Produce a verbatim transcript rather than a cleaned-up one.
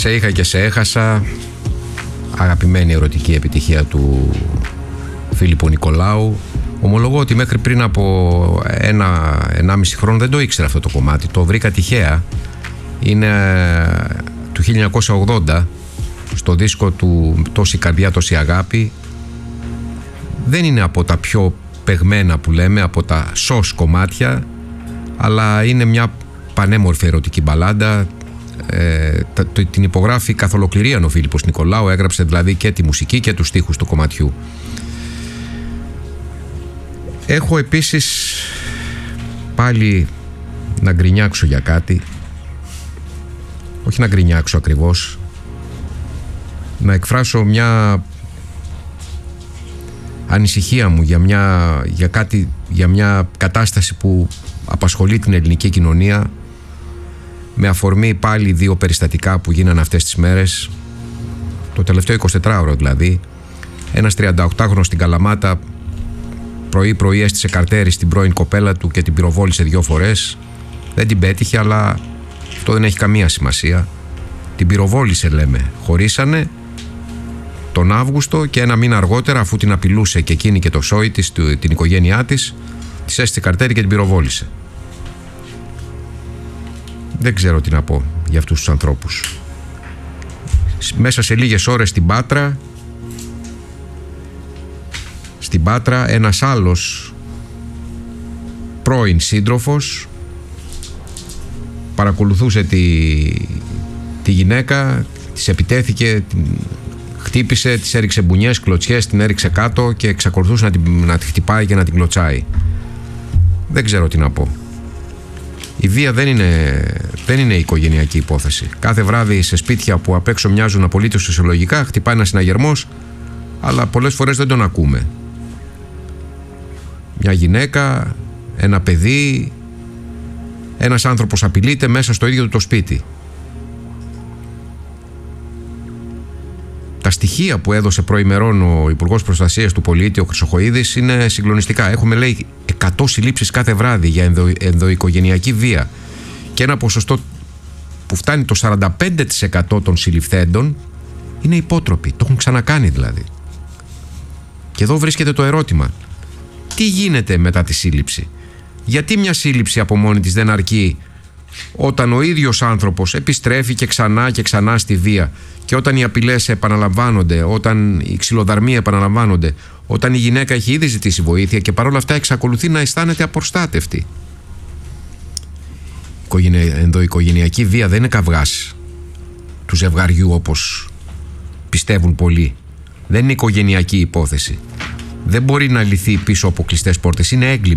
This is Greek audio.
Σε είχα και σε έχασα. Αγαπημένη ερωτική επιτυχία του Φίλιππου Νικολάου. Ομολογώ ότι μέχρι πριν από ένα, ενάμιση χρόνο δεν το ήξερα αυτό το κομμάτι. Το βρήκα τυχαία. Είναι του χίλια εννιακόσια ογδόντα, στο δίσκο του «Τόση καρδιά, τόση αγάπη». Δεν είναι από τα πιο παιγμένα που λέμε, από τα σως κομμάτια, αλλά είναι μια πανέμορφη ερωτική μπαλάντα. Ε, την υπογράφει καθ' ολοκληρίαν ο Φίλιππος Νικολάου, έγραψε δηλαδή και τη μουσική και τους στίχους του κομματιού. Έχω επίσης πάλι να γκρινιάξω για κάτι, όχι να γκρινιάξω ακριβώς, να εκφράσω μια ανησυχία μου για μια, για κάτι, για μια κατάσταση που απασχολεί την ελληνική κοινωνία, με αφορμή πάλι δύο περιστατικά που γίνανε αυτές τις μέρες, το τελευταίο εικοσιτετράωρο δηλαδή. Ένας τριανταοκτάχρονος στην Καλαμάτα πρωί-πρωί έστησε καρτέρι στην πρώην κοπέλα του και την πυροβόλησε δύο φορές. Δεν την πέτυχε, αλλά αυτό δεν έχει καμία σημασία. Την πυροβόλησε, λέμε. Χωρίσανε τον Αύγουστο και ένα μήνα αργότερα, αφού την απειλούσε και εκείνη και το σόι της, την οικογένειά της, της έστησε καρτέρι και την πυροβόλησε. Δεν ξέρω τι να πω για αυτούς τους ανθρώπους. Μέσα σε λίγες ώρες στην Πάτρα, στην Πάτρα ένας άλλος πρώην σύντροφος παρακολουθούσε τη, τη γυναίκα, της επιτέθηκε, την χτύπησε, της έριξε μπουνιές, κλωτσιές, την έριξε κάτω και εξακολουθούσε να, την, να τη χτυπάει και να την κλωτσάει. Δεν ξέρω τι να πω. Η βία δεν είναι, δεν είναι οικογενειακή υπόθεση. Κάθε βράδυ σε σπίτια που απ' έξω μοιάζουν απολύτως φυσιολογικά χτυπάει ένας συναγερμός, αλλά πολλές φορές δεν τον ακούμε. Μια γυναίκα, ένα παιδί, ένας άνθρωπος απειλείται μέσα στο ίδιο του το σπίτι. Τα στοιχεία που έδωσε προημερών ο Υπουργός Προστασίας του Πολίτη, ο Χρυσοχοΐδης, είναι συγκλονιστικά. Έχουμε, λέει, εκατό συλλήψεις κάθε βράδυ για ενδο, ενδοοικογενειακή βία και ένα ποσοστό που φτάνει το σαράντα πέντε τοις εκατό των συλληφθέντων είναι υπότροποι. Το έχουν ξανακάνει δηλαδή. Και εδώ βρίσκεται το ερώτημα. Τι γίνεται μετά τη σύλληψη? Γιατί μια σύλληψη από μόνη της δεν αρκεί όταν ο ίδιος άνθρωπος επιστρέφει και ξανά και ξανά στη βία, και όταν οι απειλές επαναλαμβάνονται, όταν οι ξυλοδαρμοί επαναλαμβάνονται, όταν η γυναίκα έχει ήδη ζητήσει βοήθεια και παρόλα αυτά εξακολουθεί να αισθάνεται απροστάτευτη? Η ενδοοικογενειακή βία δεν είναι καυγάς του ζευγαριού όπως πιστεύουν πολλοί. Δεν είναι οικογενειακή υπόθεση. Δεν μπορεί να λυθεί πίσω από κλειστές πόρτες. Είναι έγκλημα.